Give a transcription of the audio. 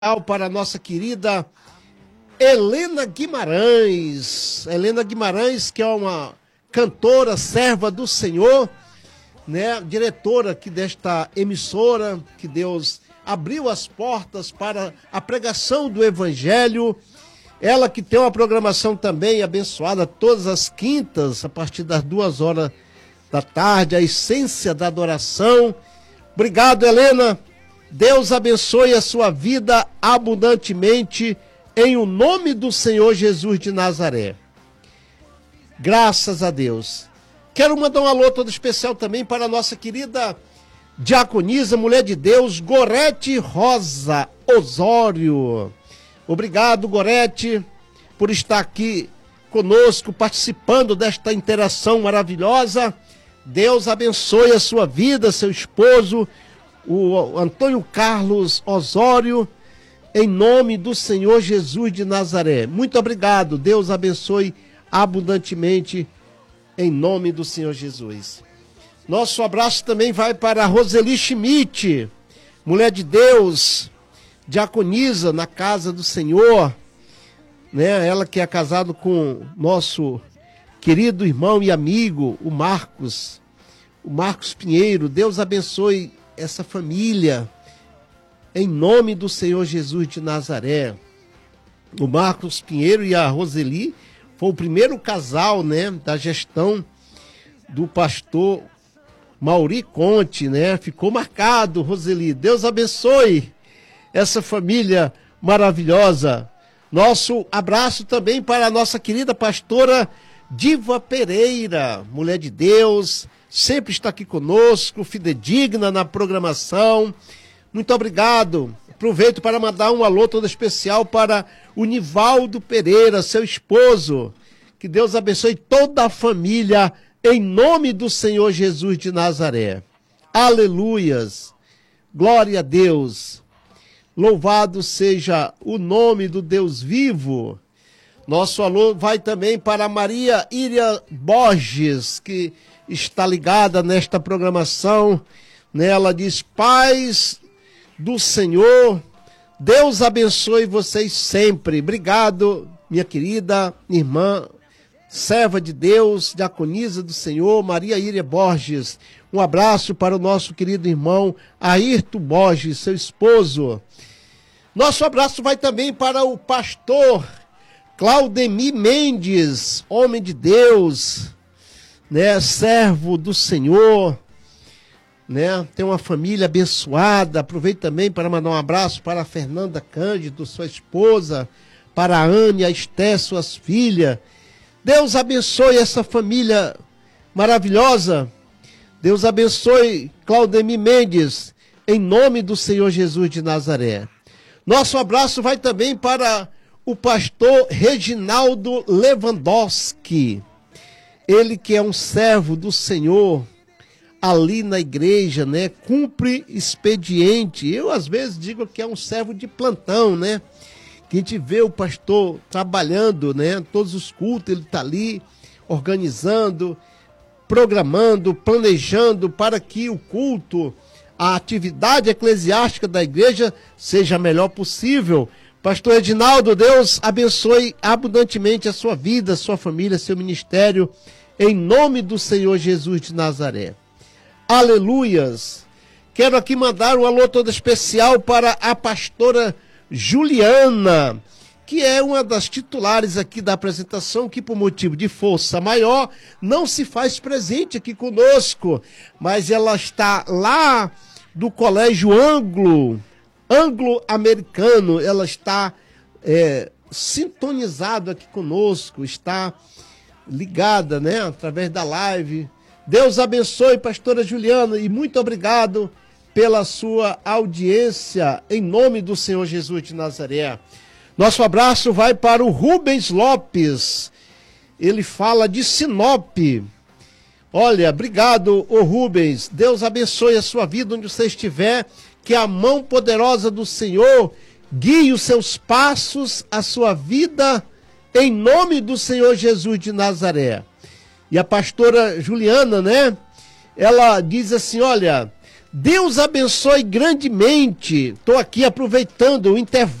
para a nossa querida Helena Guimarães. Helena Guimarães, que é uma cantora, serva do Senhor, né? Diretora aqui desta emissora, que Deus abriu as portas para a pregação do Evangelho. Ela que tem uma programação também abençoada todas as quintas, a partir das 2 horas da tarde, a essência da adoração. Obrigado, Helena. Deus abençoe a sua vida abundantemente, em o nome do Senhor Jesus de Nazaré. Graças a Deus. Quero mandar um alô todo especial também para a nossa querida diaconisa, mulher de Deus, Gorete Rosa Osório. Obrigado, Gorete, por estar aqui conosco, participando desta interação maravilhosa. Deus abençoe a sua vida, seu esposo, o Antônio Carlos Osório, em nome do Senhor Jesus de Nazaré. Muito obrigado, Deus abençoe abundantemente, em nome do Senhor Jesus. Nosso abraço também vai para a Roseli Schmidt, mulher de Deus, diaconisa na casa do Senhor, né? Ela que é casada com nosso querido irmão e amigo, o Marcos Pinheiro. Deus abençoe essa família, em nome do Senhor Jesus de Nazaré. O Marcos Pinheiro e a Roseli foi o primeiro casal, né, da gestão do pastor Mauri Conte, né? Ficou marcado, Roseli. Deus abençoe essa família maravilhosa. Nosso abraço também para a nossa querida pastora Diva Pereira, mulher de Deus, sempre está aqui conosco, fidedigna na programação. Muito obrigado. Aproveito para mandar um alô todo especial para o Nivaldo Pereira, seu esposo. Que Deus abençoe toda a família, em nome do Senhor Jesus de Nazaré. Aleluias. Glória a Deus. Louvado seja o nome do Deus vivo. Nosso alô vai também para Maria Íria Borges, que está ligada nesta programação. Ela diz: paz do Senhor, Deus abençoe vocês sempre. Obrigado, minha querida irmã, serva de Deus, diaconisa do Senhor, Maria Íria Borges. Um abraço para o nosso querido irmão Ayrton Borges, seu esposo. Nosso abraço vai também para o pastor Claudemir Mendes, homem de Deus, né, servo do Senhor, né, tem uma família abençoada. Aproveito também para mandar um abraço para a Fernanda Cândido, sua esposa, para a Anne, a Esté, suas filhas. Deus abençoe essa família maravilhosa. Deus abençoe Claudemir Mendes, em nome do Senhor Jesus de Nazaré. Nosso abraço vai também para o pastor Reginaldo Lewandowski, ele que é um servo do Senhor ali na igreja, né? Cumpre expediente. Eu às vezes digo que é um servo de plantão, né? Que a gente vê o pastor trabalhando, né? Todos os cultos ele está ali organizando, programando, planejando para que o culto, a atividade eclesiástica da igreja seja a melhor possível. Pastor Edinaldo, Deus abençoe abundantemente a sua vida, a sua família, seu ministério, em nome do Senhor Jesus de Nazaré. Aleluias! Quero aqui mandar um alô todo especial para a pastora Juliana, que é uma das titulares aqui da apresentação, que por motivo de força maior não se faz presente aqui conosco, mas ela está lá do Colégio Anglo-Americano, ela está sintonizada aqui conosco, está ligada, né, através da live. Deus abençoe, pastora Juliana, e muito obrigado pela sua audiência, em nome do Senhor Jesus de Nazaré. Nosso abraço vai para o Rubens Lopes, ele fala de Sinop. Olha, obrigado, ô Rubens, Deus abençoe a sua vida onde você estiver, que a mão poderosa do Senhor guie os seus passos, a sua vida, em nome do Senhor Jesus de Nazaré. E a pastora Juliana, né? Ela diz assim: olha, Deus abençoe grandemente. Estou aqui aproveitando o intervalo